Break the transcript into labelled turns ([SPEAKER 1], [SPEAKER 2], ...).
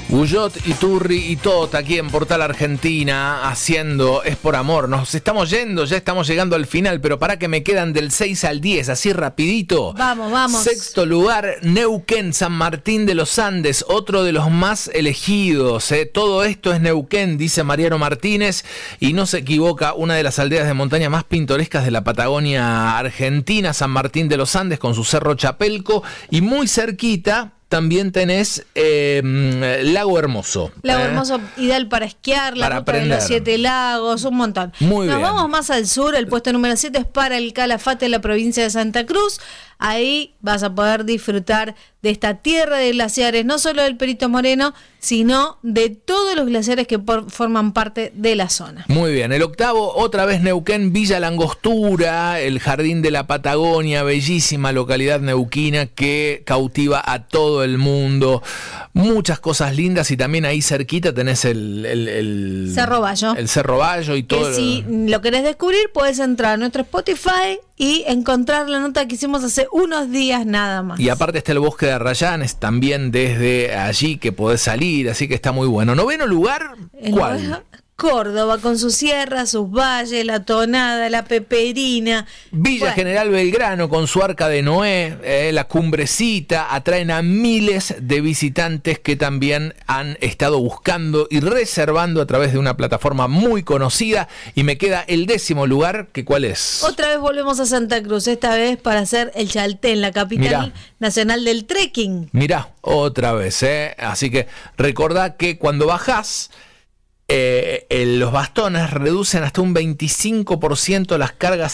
[SPEAKER 1] Guyot, Iturri y Tot aquí en Portal Argentina haciendo Es por Amor. Nos estamos yendo, ya estamos llegando al final, pero para que me quedan del 6 al 10, así rapidito.
[SPEAKER 2] Vamos.
[SPEAKER 1] Sexto lugar, Neuquén, San Martín de los Andes, otro de los más elegidos. Todo esto es Neuquén, dice Mariano Martínez, y no se equivoca, una de las aldeas de montaña más pintorescas de la Patagonia Argentina, San Martín de los Andes, con su cerro Chapelco, y muy cerquita también tenés Lago Hermoso.
[SPEAKER 2] Lago Hermoso, ideal para esquiar, la ruta de los 7 lagos, un montón.
[SPEAKER 1] Muy
[SPEAKER 2] Nos
[SPEAKER 1] bien.
[SPEAKER 2] vamos más al sur, el puesto número 7 es para el Calafate de la provincia de Santa Cruz. Ahí vas a poder disfrutar de esta tierra de glaciares, no solo del Perito Moreno, sino de todos los glaciares que forman parte de la zona.
[SPEAKER 1] Muy bien, el octavo, otra vez Neuquén, Villa Langostura, el Jardín de la Patagonia, bellísima localidad neuquina que cautiva a todo el mundo. Muchas cosas lindas, y también ahí cerquita tenés el
[SPEAKER 2] Cerro Bayo.
[SPEAKER 1] El Cerro Bayo y todo.
[SPEAKER 2] Que si lo querés descubrir, puedes entrar a nuestro Spotify y encontrar la nota que hicimos hace unos días nada más.
[SPEAKER 1] Y aparte está el Bosque de Arrayanes, también desde allí que podés salir, así que está muy bueno. Noveno lugar, ¿cuál?
[SPEAKER 2] Córdoba, con sus sierras, sus valles, la Tonada, la Peperina.
[SPEAKER 1] Villa General Belgrano, con su Arca de Noé, la Cumbrecita, atraen a miles de visitantes que también han estado buscando y reservando a través de una plataforma muy conocida. Y me queda el 10º lugar, que ¿cuál es?
[SPEAKER 2] Otra vez volvemos a Santa Cruz, esta vez para hacer el Chaltén, la capital nacional del trekking.
[SPEAKER 1] Mirá, otra vez, así que recordá que cuando bajás, los bastones reducen hasta un 25% las cargas